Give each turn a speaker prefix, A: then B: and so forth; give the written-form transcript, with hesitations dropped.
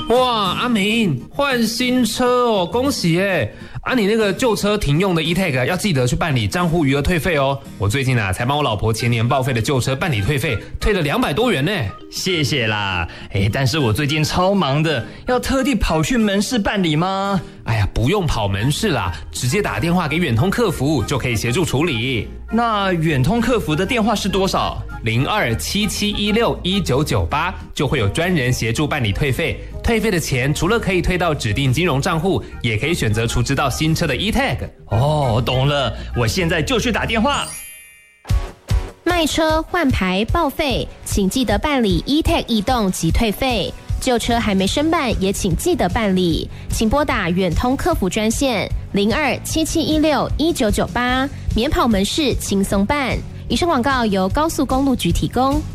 A: 哇，阿明换新车哦，恭喜耶！你那个旧车停用的 E-Tag 要记得去办理账户余额退费哦。我最近才帮我老婆前年报废的旧车办理退费，退了200多元呢。
B: 谢谢啦，但是我最近超忙的，要特地跑去门市办理吗？
A: 哎呀，不用跑门市啦，直接打电话给远通客服就可以协助处理。
B: 那远通客服的电话是多少
A: ？0277161998就会有专人协助办理退费。退费的钱除了可以退到指定金融账户，也可以选择储值到新车的 E-Tag。
B: 哦，懂了，我现在就去打电话。
C: 卖车、换牌、报废，请记得办理 E-Tag 移动及退费。旧车还没申办，也请记得办理。请拨打远通客服专线0277161998，免跑门市轻松办。以上广告由高速公路局提供。